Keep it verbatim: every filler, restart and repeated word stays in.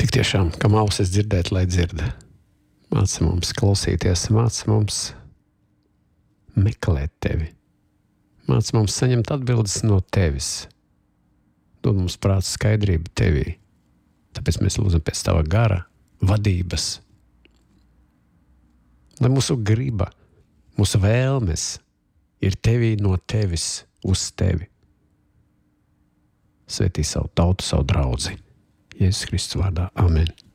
Tik tiešām, kam ausis dzirdēt, lai dzird. Māci mums klausīties, māci mums meklēt tevi. Māci mums saņemt atbildes no tevis. Dod mums prāta skaidrību tevī. Tāpēc mēs lūdzam pēc tava gara vadības. Lai mūsu griba, mūsu vēlmes ir tevī no tevis uz tevi. Svētī savu tautu, savu draudzi. Jēzus Kristus vārdā. Amen.